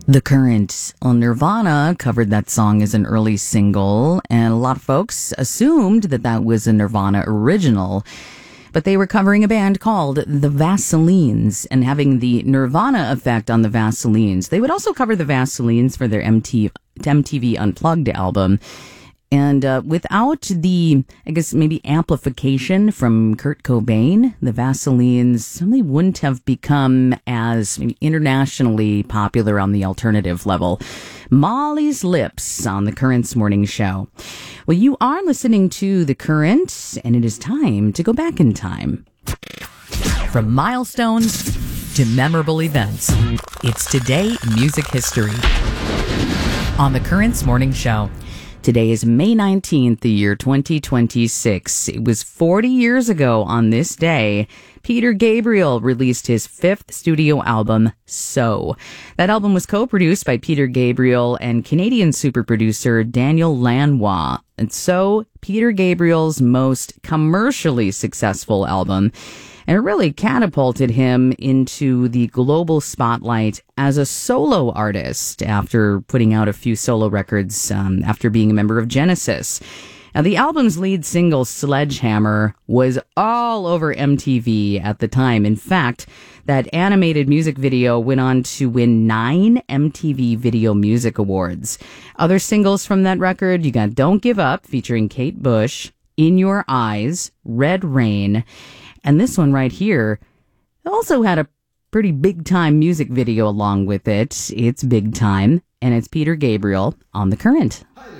The Current. Well, Nirvana covered that song as an early single, and a lot of folks assumed that that was a Nirvana original. But they were covering a band called the Vaselines and having the Nirvana effect on the Vaselines. They would also cover the Vaselines for their MTV Unplugged album. And without the, I guess, maybe amplification from Kurt Cobain, the Vaselines really wouldn't have become as maybe internationally popular on the alternative level. Molly's Lips on the Current's morning show. Well, you are listening to The Current, and it is time to go back in time. From milestones to memorable events, it's Today in Music History on the Current's morning show. Today is May 19th, the year 2026. It was 40 years ago on this day, Peter Gabriel released his fifth studio album, So. That album was co-produced by Peter Gabriel and Canadian super producer Daniel Lanois. And So, Peter Gabriel's most commercially successful album. And it really catapulted him into the global spotlight as a solo artist after putting out a few solo records after being a member of Genesis. Now, the album's lead single, Sledgehammer, was all over MTV at the time. In fact, that animated music video went on to win 9 MTV Video Music Awards. Other singles from that record, you got Don't Give Up, featuring Kate Bush, In Your Eyes, Red Rain, and this one right here also had a pretty big-time music video along with it. It's big time, and it's Peter Gabriel on The Current.